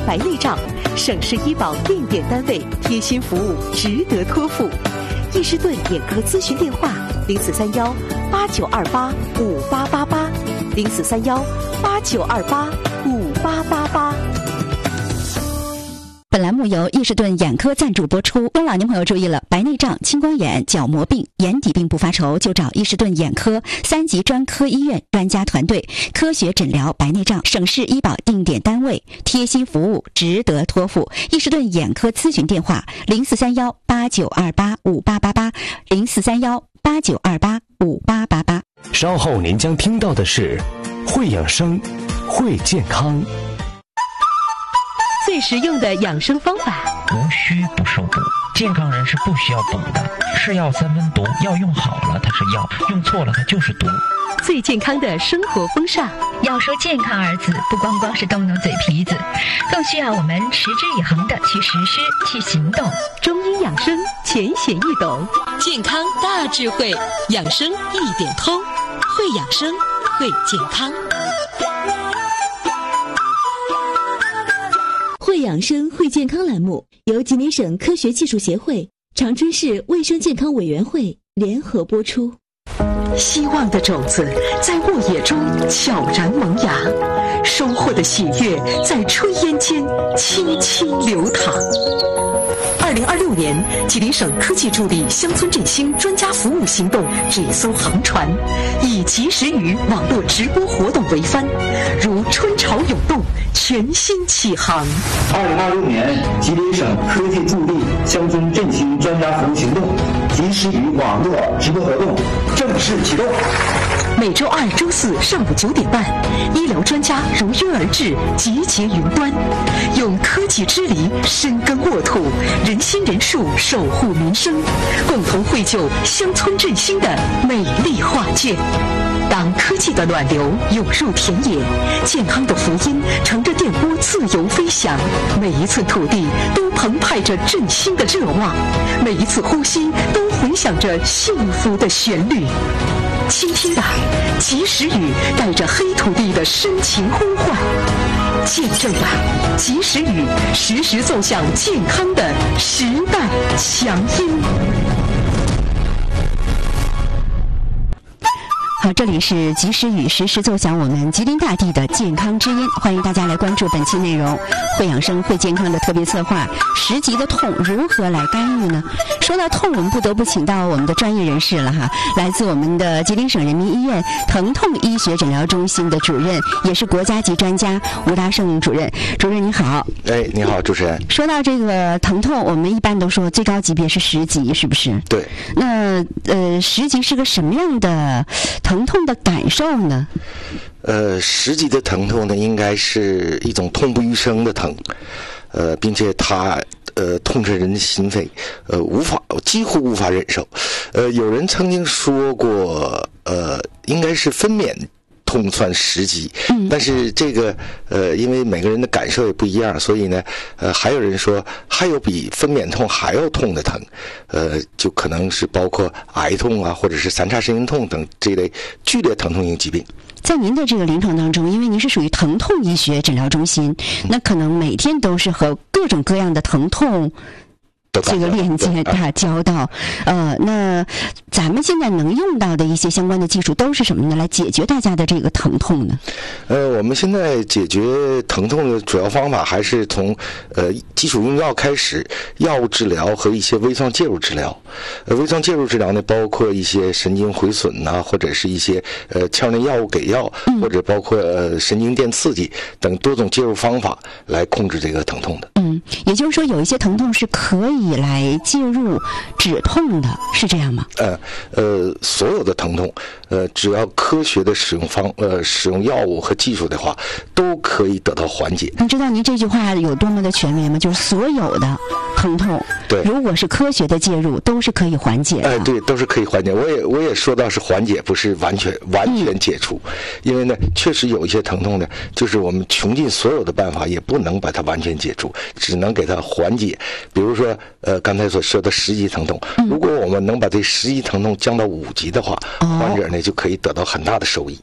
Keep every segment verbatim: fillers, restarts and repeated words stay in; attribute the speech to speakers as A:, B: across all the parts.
A: 白内障，省市医保定点单位贴心服务，值得托付。易士顿眼科咨询电话：零四三幺八九二八五八八八，零四三幺八九二八五八八八。
B: 本栏目由易士顿眼科赞助播出。中老年朋友注意了，白内障、青光眼、角膜病、眼底病不发愁，就找易士顿眼科三级专科医院专家团队，科学诊疗白内障，省市医保定点单位贴心服务，值得托付。易士顿眼科咨询电话：零四三幺八九二八五八八八，零四三幺八九二八五八八八。
C: 稍后您将听到的是会养生，会健康。
A: 最实用的养生方法，
D: 无需不受补。健康人是不需要补的，是药三分毒，药用好了它是药，用错了它就是毒。
A: 最健康的生活风尚，
E: 要说健康二字，不光光是动动嘴皮子，更需要我们持之以恒的去实施、去行动。
A: 中医养生浅显易懂，健康大智慧，养生一点通，会养生，会健康。
F: 会养生会健康栏目由吉林省科学技术协会、长春市卫生健康委员会联合播出。
A: 希望的种子在沃野中悄然萌芽，收获的喜悦在炊烟间轻轻流淌。二零二六年，吉林省科技助力乡村振兴专家服务行动这艘航船，以及时雨网络直播活动为帆，如春潮涌动，全新起航。
G: 二零二六年，吉林省科技助力乡村振兴专家服务行动及时雨网络直播活动正式启动。
A: 每周二、周四上午九点半，医疗专家如约而至，集结云端，用科技之力深耕沃土，人心人术守护民生，共同绘就乡村振兴的美丽画卷。当科技的暖流涌入田野，健康的福音乘着电波自由飞翔，每一寸土地都澎湃着振兴的热望，每一次呼吸都回响着幸福的旋律。倾听吧，及时雨带着黑土地的深情呼唤；见证吧，及时雨时时奏响健康的时代强音。
B: 好，这里是及时雨，时时奏响我们吉林大地的健康之音，欢迎大家来关注本期内容。会养生会健康的特别策划，十级的痛如何来干预呢？说到痛，我们不得不请到我们的专业人士了哈，来自我们的吉林省人民医院疼痛医学诊疗中心的主任，也是国家级专家吴达胜主任。主任你好。
H: 哎，你好，主持人。
B: 说到这个疼痛，我们一般都说最高级别是十级，是不是？
H: 对。
B: 那呃，十级是个什么样的疼痛的感受呢？
H: 呃，十级的疼痛呢，应该是一种痛不欲生的疼，呃，并且它呃痛彻人的心扉，呃，无法几乎无法忍受。呃，有人曾经说过，呃，应该是分娩痛算十级，嗯，但是这个呃，因为每个人的感受也不一样，所以呢，呃，还有人说还有比分娩痛还要痛的疼，呃，就可能是包括癌痛啊，或者是三叉神经痛等这类剧烈疼痛性疾病。
B: 在您的这个临床当中，因为您是属于疼痛医学诊疗中心，那可能每天都是和各种各样的疼痛这个链接打交道，呃，那咱们现在能用到的一些相关的技术都是什么呢？来解决大家的这个疼痛呢？
H: 呃，我们现在解决疼痛的主要方法还是从呃基础用药开始，药物治疗和一些微创介入治疗。呃，微创介入治疗呢，包括一些神经回损呐、啊，或者是一些呃腔内药物给药，嗯、或者包括呃神经电刺激等多种介入方法来控制这个疼痛的。
B: 嗯，也就是说，有一些疼痛是可以来介入止痛的，是这样吗？
H: 呃呃，所有的疼痛，呃，只要科学的使用方呃使用药物和技术的话，都可以得到缓解。
B: 你知道您这句话有多么的权威吗？就是所有的疼痛，
H: 对，
B: 如果是科学的介入，都是可以缓解的。
H: 哎、呃，对，都是可以缓解。我也我也说到是缓解，不是完全完全解除，嗯、因为呢，确实有一些疼痛呢，就是我们穷尽所有的办法也不能把它完全解除，只能给它缓解。比如说，呃，刚才所说的十级疼痛，嗯、如果我们能把这十级疼痛降到五级的话，哦、患者呢就可以得到很大的收益。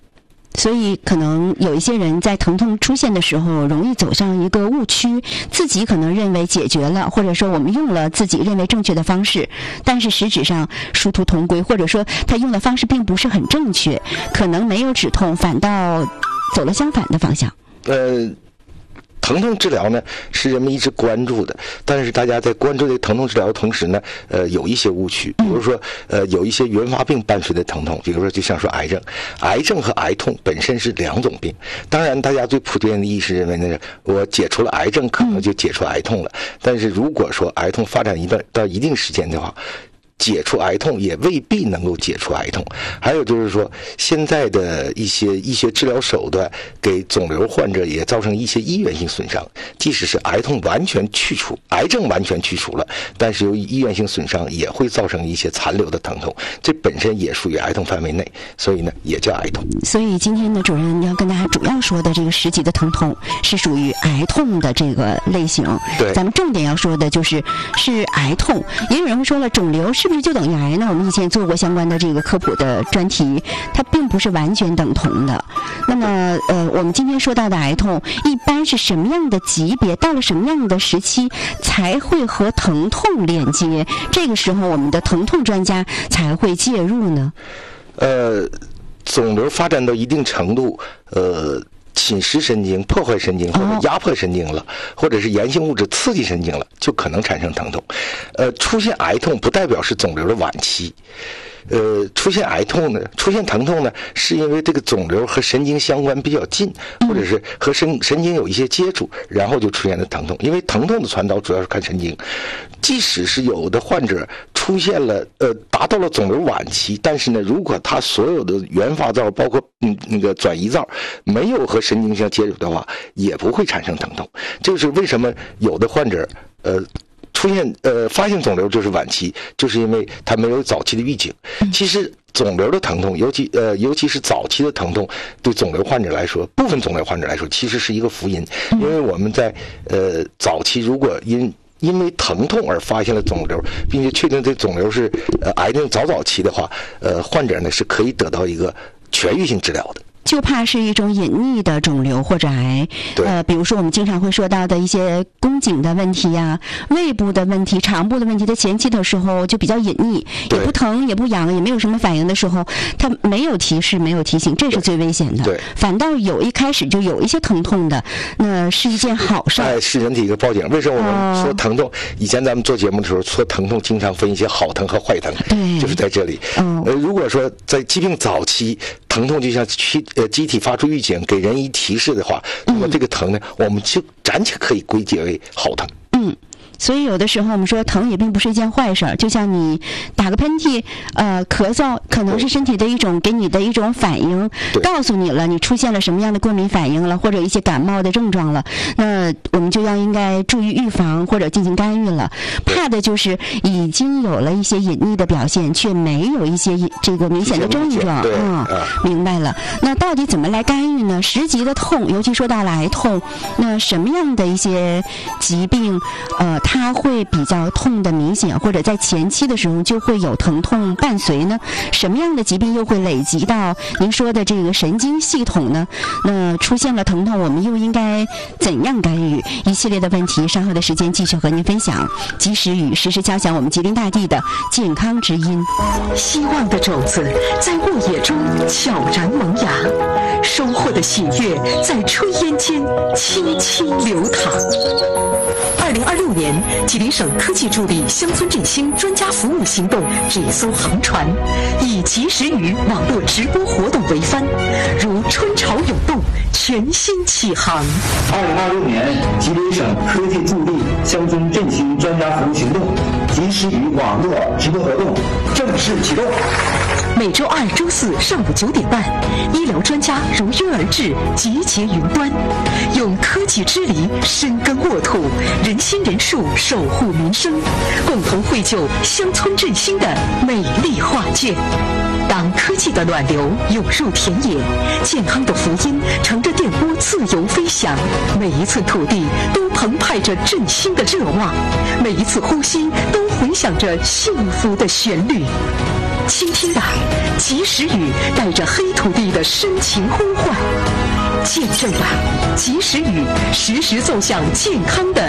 B: 所以可能有一些人在疼痛出现的时候，容易走上一个误区，自己可能认为解决了，或者说我们用了自己认为正确的方式，但是实质上殊途同归，或者说他用的方式并不是很正确，可能没有止痛，反倒走了相反的方向。
H: 呃。疼痛治疗呢是人们一直关注的，但是大家在关注这个疼痛治疗的同时呢，呃，有一些误区，比如说，呃，有一些原发病伴随的疼痛，比如说就像说癌症，癌症和癌痛本身是两种病。当然，大家最普遍的意识认为呢，我解除了癌症，可能就解除癌痛了。但是如果说癌痛发展一段到一定时间的话，解除癌痛也未必能够解除癌痛。还有就是说，现在的一些医学治疗手段给肿瘤患者也造成一些医源性损伤。即使是癌痛完全去除，癌症完全去除了，但是由于医源性损伤也会造成一些残留的疼痛，这本身也属于癌痛范围内，所以呢也叫癌痛。
B: 所以今天呢，主任要跟大家主要说的这个十级的疼痛是属于癌痛的这个类型。
H: 对，
B: 咱们重点要说的就是是癌痛。也有人会说了，肿瘤是不是就等于癌呢？我们以前做过相关的这个科普的专题，它并不是完全等同的。那么，呃，我们今天说到的癌痛，一般是什么样的级别，到了什么样的时期才会和疼痛连接？这个时候，我们的疼痛专家才会介入呢？
H: 呃，肿瘤发展到一定程度，呃。侵蚀神经、破坏神经或者压迫神经了，或者是炎性物质刺激神经了，就可能产生疼痛。呃，出现癌痛不代表是肿瘤的晚期。呃，出现癌痛呢，出现疼痛呢，是因为这个肿瘤和神经相关比较近，或者是和神神经有一些接触，然后就出现了疼痛。因为疼痛的传导主要是看神经，即使是有的患者出现了呃达到了肿瘤晚期，但是呢，如果他所有的原发灶包括嗯那个转移灶没有和神经相接触的话，也不会产生疼痛。这就是为什么有的患者呃。出现呃发现肿瘤就是晚期，就是因为它没有早期的预警。其实肿瘤的疼痛，尤其呃尤其是早期的疼痛，对肿瘤患者来说，部分肿瘤患者来说，其实是一个福音，因为我们在呃早期如果因因为疼痛而发现了肿瘤，并且确定这肿瘤是呃癌症早早期的话，呃患者呢是可以得到一个痊愈性治疗的。
B: 就怕是一种隐匿的肿瘤或者癌，呃，比如说我们经常会说到的一些宫颈的问题呀、胃部的问题、肠部的问题，在前期的时候就比较隐匿，也不疼也不痒，也没有什么反应的时候，它没有提示、没有提醒，这是最危险的。
H: 对，
B: 反倒有一开始就有一些疼痛的，那是一件好事。
H: 哎，是人体一个报警。为什么我们说疼痛？哦、以前咱们做节目的时候说疼痛，经常分一些好疼和坏疼，
B: 对，
H: 就是在这里。哦、呃，如果说在疾病早期，疼痛就像躯呃机体发出预警，给人以提示的话，那么这个疼呢，我们就暂且可以归结为好疼。
B: 嗯。所以有的时候我们说疼也并不是一件坏事儿，就像你打个喷嚏、呃咳嗽，可能是身体的一种给你的一种反应，告诉你了你出现了什么样的过敏反应了，或者一些感冒的症状了，那我们就要应该注意预防或者进行干预了。怕的就是已经有了一些隐匿的表现，却没有一些这个明显的症状。
H: 嗯，
B: 明白了。那到底怎么来干预呢？十级的痛，尤其说到了癌痛，那什么样的一些疾病，呃。它会比较痛的明显，或者在前期的时候就会有疼痛伴随呢？什么样的疾病又会累积到您说的这个神经系统呢？那出现了疼痛，我们又应该怎样干预？一系列的问题，稍后的时间继续和您分享。及时雨，时时敲响我们吉林大地的健康之音。
A: 希望的种子在沃野中悄然萌芽，收获的喜悦在炊烟间轻轻流淌。二零二六年，吉林省科技助力乡村振兴专家服务行动这艘航船，以及时雨网络直播活动为帆，如春潮涌动，全新起航。
G: 二零二六年，吉林省科技助力乡村振兴专家服务行动及时雨网络直播活动正式启动。
A: 每周二、周四上午九点半，医疗专家如约而至，集结云端，用科技之力深耕沃土，人心人术守护民生，共同绘就乡村振兴的美丽画卷。当科技的暖流涌入田野，健康的福音乘着电波自由飞翔，每一寸土地都澎湃着振兴的热望，每一次呼吸都回响着幸福的旋律。 倾听吧，及时雨带着黑土地的深情呼唤；见证吧，及时雨时时奏响健康的